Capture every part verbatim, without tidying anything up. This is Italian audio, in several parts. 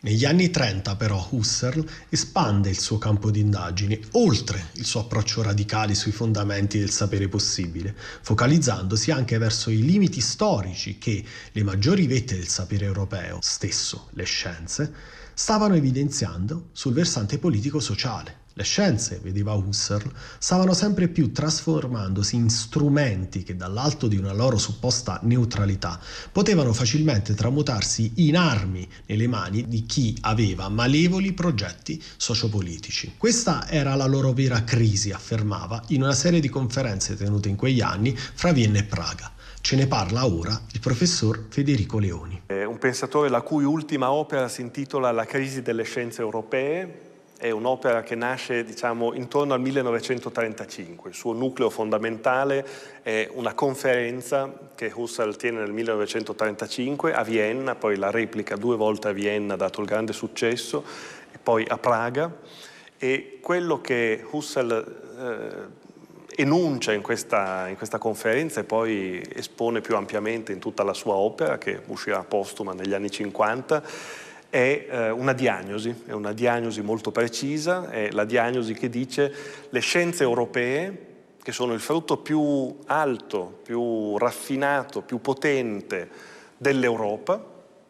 Negli anni trenta però Husserl espande il suo campo di indagini oltre il suo approccio radicale sui fondamenti del sapere possibile, focalizzandosi anche verso i limiti storici che le maggiori vette del sapere europeo, stesso le scienze, stavano evidenziando sul versante politico-sociale. Le scienze, vedeva Husserl, stavano sempre più trasformandosi in strumenti che dall'alto di una loro supposta neutralità potevano facilmente tramutarsi in armi nelle mani di chi aveva malevoli progetti sociopolitici. Questa era la loro vera crisi, affermava in una serie di conferenze tenute in quegli anni fra Vienna e Praga. Ce ne parla ora il professor Federico Leoni. È un pensatore la cui ultima opera si intitola La crisi delle scienze europee. È un'opera che nasce, diciamo, intorno al millenovecentotrentacinque. Il suo nucleo fondamentale è una conferenza che Husserl tiene nel millenovecentotrentacinque a Vienna, poi la replica due volte a Vienna, dato il grande successo, e poi a Praga. E quello che Husserl eh, enuncia in questa, in questa conferenza e poi espone più ampiamente in tutta la sua opera, che uscirà postuma negli anni cinquanta, è eh, una diagnosi, è una diagnosi molto precisa, è la diagnosi che dice le scienze europee, che sono il frutto più alto, più raffinato, più potente dell'Europa,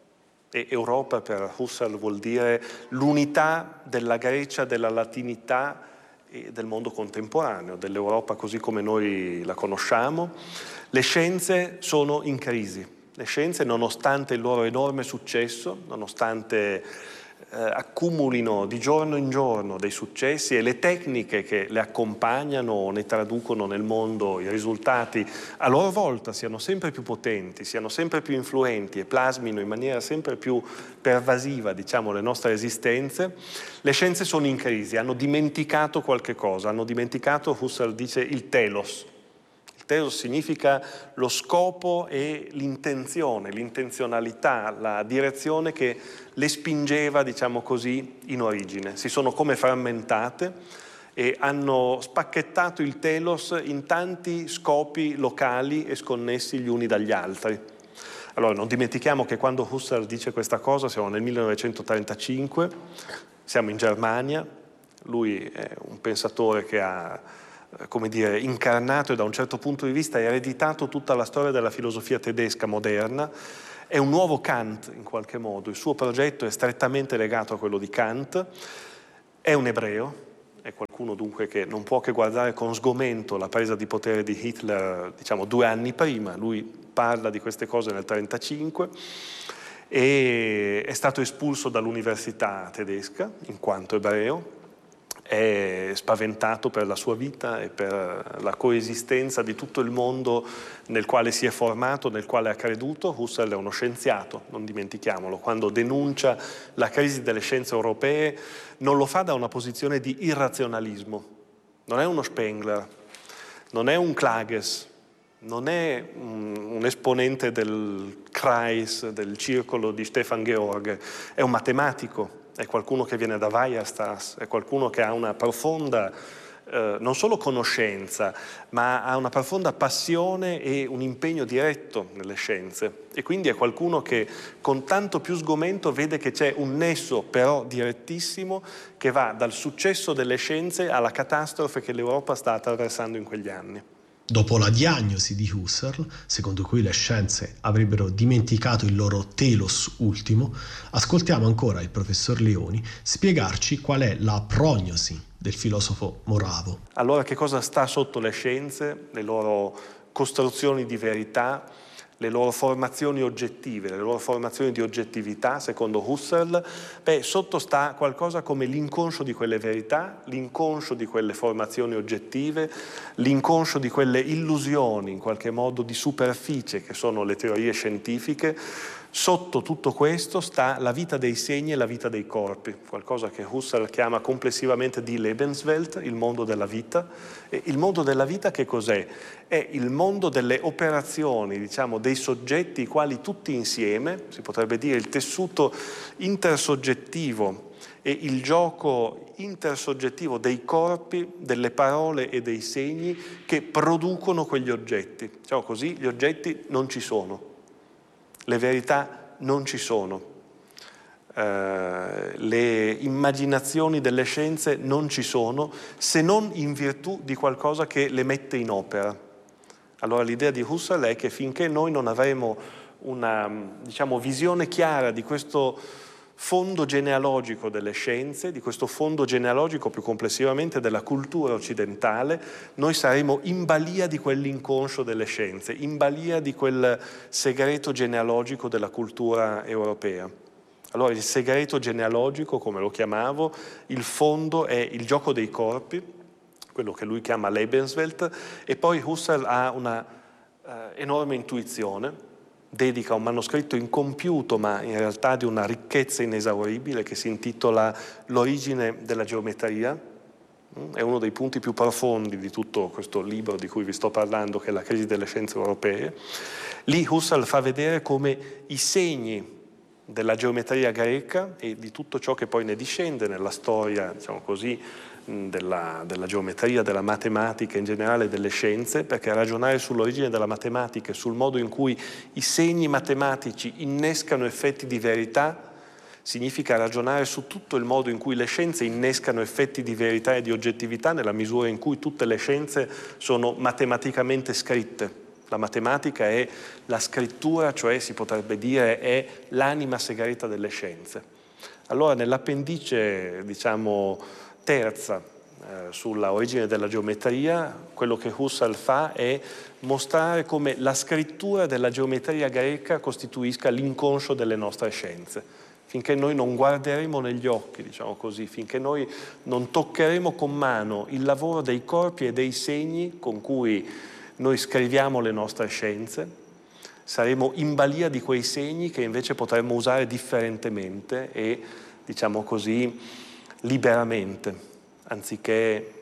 e Europa per Husserl vuol dire l'unità della Grecia, della latinità e del mondo contemporaneo, dell'Europa così come noi la conosciamo. Le scienze sono in crisi. Le scienze, nonostante il loro enorme successo, nonostante eh, accumulino di giorno in giorno dei successi e le tecniche che le accompagnano, ne traducono nel mondo i risultati, a loro volta siano sempre più potenti, siano sempre più influenti e plasmino in maniera sempre più pervasiva, diciamo, le nostre esistenze, le scienze sono in crisi, hanno dimenticato qualche cosa, hanno dimenticato, Husserl dice, il telos. Il telos significa lo scopo e l'intenzione, l'intenzionalità, la direzione che le spingeva, diciamo così, in origine. Si sono come frammentate e hanno spacchettato il telos in tanti scopi locali e sconnessi gli uni dagli altri. Allora, non dimentichiamo che quando Husserl dice questa cosa, siamo nel millenovecentotrentacinque, siamo in Germania, lui è un pensatore che ha, come dire, incarnato e da un certo punto di vista ereditato tutta la storia della filosofia tedesca moderna. È un nuovo Kant in qualche modo, il suo progetto è strettamente legato a quello di Kant, è un ebreo, è qualcuno dunque che non può che guardare con sgomento la presa di potere di Hitler, diciamo, due anni prima. Lui parla di queste cose nel millenovecentotrentacinque e è stato espulso dall'università tedesca in quanto ebreo. È spaventato per la sua vita e per la coesistenza di tutto il mondo nel quale si è formato, nel quale ha creduto. Husserl è uno scienziato, non dimentichiamolo. Quando denuncia la crisi delle scienze europee non lo fa da una posizione di irrazionalismo. Non è uno Spengler, non è un Klages, non è un, un esponente del Kreis, del circolo di Stefan George, è un matematico. È qualcuno che viene da Weierstrass, è qualcuno che ha una profonda, eh, non solo conoscenza, ma ha una profonda passione e un impegno diretto nelle scienze. E quindi è qualcuno che con tanto più sgomento vede che c'è un nesso però direttissimo che va dal successo delle scienze alla catastrofe che l'Europa sta attraversando in quegli anni. Dopo la diagnosi di Husserl, secondo cui le scienze avrebbero dimenticato il loro telos ultimo, ascoltiamo ancora il professor Leoni spiegarci qual è la prognosi del filosofo moravo. Allora, che cosa sta sotto le scienze, le loro costruzioni di verità, le loro formazioni oggettive, le loro formazioni di oggettività, secondo Husserl? Beh, sotto sta qualcosa come l'inconscio di quelle verità, l'inconscio di quelle formazioni oggettive, l'inconscio di quelle illusioni, in qualche modo di superficie, che sono le teorie scientifiche. Sotto tutto questo sta la vita dei segni e la vita dei corpi, qualcosa che Husserl chiama complessivamente di Lebenswelt, il mondo della vita. E il mondo della vita che cos'è? È il mondo delle operazioni, diciamo, dei soggetti i quali tutti insieme, si potrebbe dire il tessuto intersoggettivo e il gioco intersoggettivo dei corpi, delle parole e dei segni che producono quegli oggetti. Diciamo così, gli oggetti non ci sono. Le verità non ci sono. eh, le immaginazioni delle scienze non ci sono se non in virtù di qualcosa che le mette in opera. Allora l'idea di Husserl è che finché noi non avremo una, diciamo, visione chiara di questo fondo genealogico delle scienze, di questo fondo genealogico più complessivamente della cultura occidentale, noi saremo in balia di quell'inconscio delle scienze, in balia di quel segreto genealogico della cultura europea. Allora il segreto genealogico, come lo chiamavo, il fondo è il gioco dei corpi, quello che lui chiama Lebenswelt, e poi Husserl ha una eh, enorme intuizione, dedica un manoscritto incompiuto ma in realtà di una ricchezza inesauribile che si intitola L'origine della geometria. È uno dei punti più profondi di tutto questo libro di cui vi sto parlando, che è La crisi delle scienze europee. Lì Husserl fa vedere come i segni della geometria greca e di tutto ciò che poi ne discende nella storia, diciamo così, Della, della geometria, della matematica, in generale delle scienze, perché ragionare sull'origine della matematica e sul modo in cui i segni matematici innescano effetti di verità significa ragionare su tutto il modo in cui le scienze innescano effetti di verità e di oggettività, nella misura in cui tutte le scienze sono matematicamente scritte. La matematica è la scrittura, cioè si potrebbe dire è l'anima segreta delle scienze. Allora nell'appendice, diciamo, terza eh, sulla origine della geometria, quello che Husserl fa è mostrare come la scrittura della geometria greca costituisca l'inconscio delle nostre scienze. Finché noi non guarderemo negli occhi, diciamo così, finché noi non toccheremo con mano il lavoro dei corpi e dei segni con cui noi scriviamo le nostre scienze, saremo in balia di quei segni che invece potremmo usare differentemente e, diciamo così, liberamente, anziché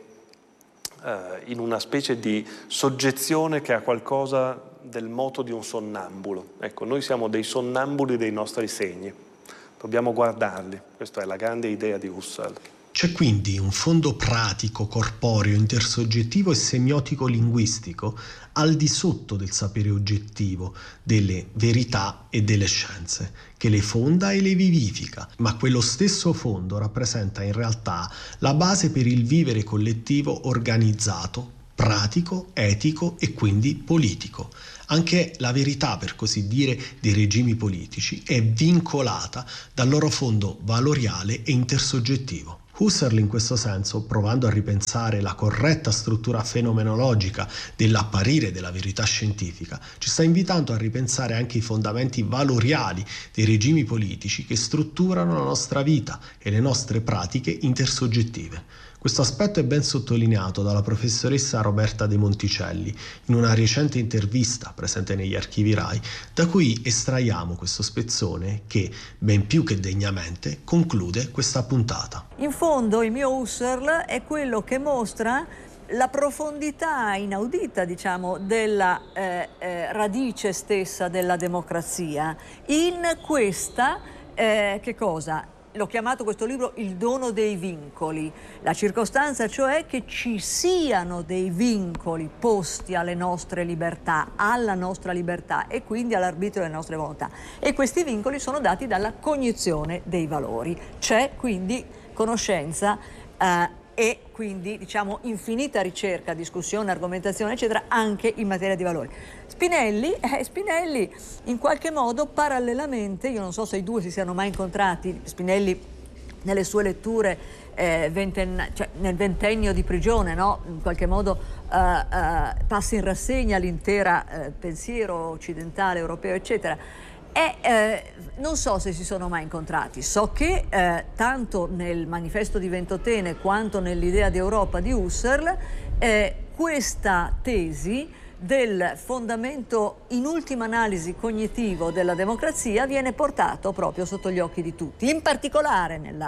eh, in una specie di soggezione che ha qualcosa del moto di un sonnambulo. Ecco, noi siamo dei sonnambuli dei nostri segni, dobbiamo guardarli, questa è la grande idea di Husserl. C'è quindi un fondo pratico, corporeo, intersoggettivo e semiotico-linguistico al di sotto del sapere oggettivo, delle verità e delle scienze, che le fonda e le vivifica, ma quello stesso fondo rappresenta in realtà la base per il vivere collettivo organizzato, pratico, etico e quindi politico. Anche la verità, per così dire, dei regimi politici è vincolata dal loro fondo valoriale e intersoggettivo. Husserl in questo senso, provando a ripensare la corretta struttura fenomenologica dell'apparire della verità scientifica, ci sta invitando a ripensare anche i fondamenti valoriali dei regimi politici che strutturano la nostra vita e le nostre pratiche intersoggettive. Questo aspetto è ben sottolineato dalla professoressa Roberta De Monticelli in una recente intervista presente negli archivi RAI, da cui estraiamo questo spezzone che, ben più che degnamente, conclude questa puntata. In fondo il mio Husserl è quello che mostra la profondità inaudita, diciamo, della eh, eh, radice stessa della democrazia. In questa, eh, che cosa? L'ho chiamato questo libro Il dono dei vincoli, la circostanza cioè che ci siano dei vincoli posti alle nostre libertà, alla nostra libertà e quindi all'arbitrio delle nostre volontà. E questi vincoli sono dati dalla cognizione dei valori. C'è quindi conoscenza eh, e quindi, diciamo, infinita ricerca, discussione, argomentazione, eccetera, anche in materia di valori. Spinelli, eh, Spinelli in qualche modo parallelamente, io non so se i due si siano mai incontrati, Spinelli nelle sue letture eh, venten- cioè nel ventennio di prigione, no? In qualche modo eh, eh, passa in rassegna l'intera eh, pensiero occidentale, europeo, eccetera. E eh, non so se si sono mai incontrati, so che eh, tanto nel manifesto di Ventotene quanto nell'idea di Europa di Husserl eh, questa tesi del fondamento in ultima analisi cognitivo della democrazia viene portato proprio sotto gli occhi di tutti, in particolare nella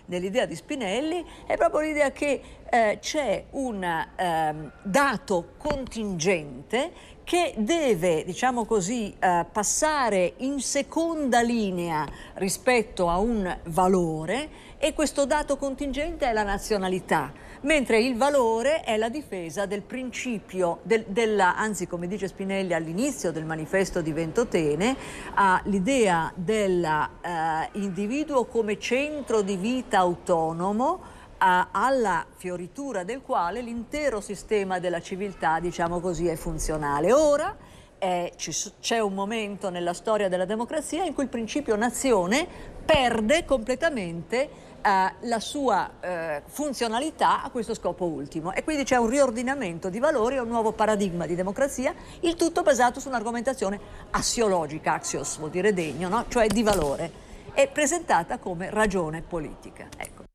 nell'idea di Spinelli è proprio l'idea che eh, c'è un ehm, dato contingente che deve, diciamo così, eh, passare in seconda linea rispetto a un valore, e questo dato contingente è la nazionalità, mentre il valore è la difesa del principio, del, della, anzi, come dice Spinelli all'inizio del manifesto di Ventotene, ha l'idea dell'individuo eh, come centro di vita autonomo, a, alla fioritura del quale l'intero sistema della civiltà, diciamo così, è funzionale. Ora eh, c'è un momento nella storia della democrazia in cui il principio nazione perde completamente Uh, la sua uh, funzionalità a questo scopo ultimo, e quindi c'è un riordinamento di valori e un nuovo paradigma di democrazia, il tutto basato su un'argomentazione assiologica, axios vuol dire degno, no? Cioè di valore, e presentata come ragione politica. Ecco.